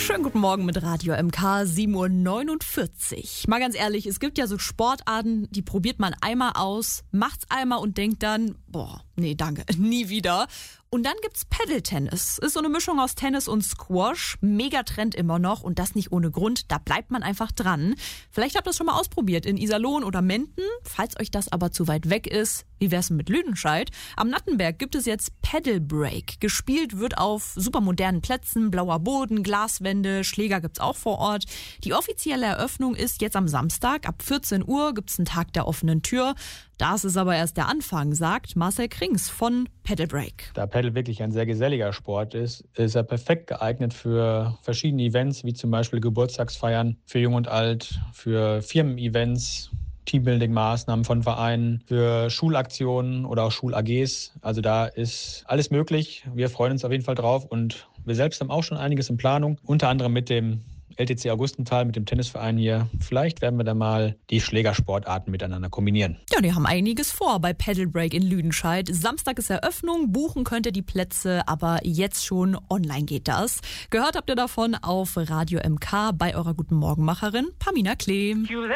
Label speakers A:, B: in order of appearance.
A: Schönen guten Morgen mit Radio MK, 7:49 Uhr. Mal ganz ehrlich, es gibt ja so Sportarten, die probiert man einmal aus, macht's einmal und denkt dann, nee, danke, nie wieder. Und dann gibt's Paddle-Tennis. Ist so eine Mischung aus Tennis und Squash. Megatrend immer noch und das nicht ohne Grund. Da bleibt man einfach dran. Vielleicht habt ihr das schon mal ausprobiert in Iserlohn oder Menden. Falls euch das aber zu weit weg ist, wie wär's denn mit Lüdenscheid? Am Nattenberg gibt es jetzt Paddle Break. Gespielt wird auf supermodernen Plätzen, blauer Boden, Glaswände, Schläger gibt's auch vor Ort. Die offizielle Eröffnung ist jetzt am Samstag. Ab 14 Uhr gibt's einen Tag der offenen Tür. Das ist aber erst der Anfang, sagt Marcel Krings von Paddle Break.
B: Da Paddle wirklich ein sehr geselliger Sport ist er perfekt geeignet für verschiedene Events, wie zum Beispiel Geburtstagsfeiern für Jung und Alt, für Firmen-Events, Teambuilding-Maßnahmen von Vereinen, für Schulaktionen oder auch Schul-AGs. Also da ist alles möglich. Wir freuen uns auf jeden Fall drauf und wir selbst haben auch schon einiges in Planung, unter anderem mit dem LTC Augustenthal, mit dem Tennisverein hier. Vielleicht werden wir da mal die Schlägersportarten miteinander kombinieren.
A: Ja, die haben einiges vor bei Paddle Break in Lüdenscheid. Samstag ist Eröffnung, buchen könnt ihr die Plätze, aber jetzt schon online geht das. Gehört habt ihr davon auf Radio MK bei eurer Guten Morgenmacherin Pamina Klee.